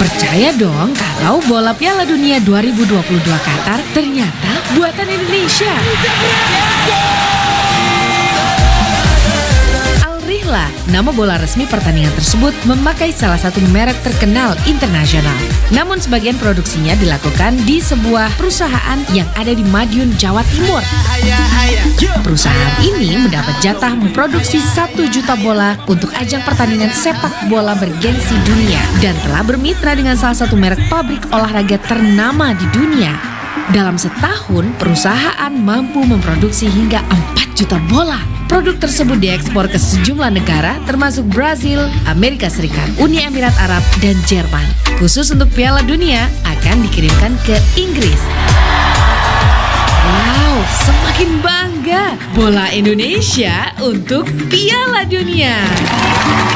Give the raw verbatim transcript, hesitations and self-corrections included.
Percaya dong kalau bola Piala Dunia dua ribu dua puluh dua Qatar ternyata buatan Indonesia. Al Rihla, nama bola resmi pertandingan tersebut, memakai salah satu merek terkenal internasional. Namun sebagian produksinya dilakukan di sebuah perusahaan yang ada di Madiun, Jawa Timur. Perusahaan ini mendapat jatah memproduksi satu juta bola untuk ajang pertandingan sepak bola bergensi dunia dan telah bermitra dengan salah satu merek pabrik olahraga ternama di dunia. Dalam setahun, perusahaan mampu memproduksi hingga empat juta bola. Produk tersebut diekspor ke sejumlah negara termasuk Brazil, Amerika Serikat, Uni Emirat Arab, dan Jerman. Khusus untuk Piala Dunia akan dikirimkan ke Inggris. Wow, semakin bangga bola Indonesia untuk Piala Dunia.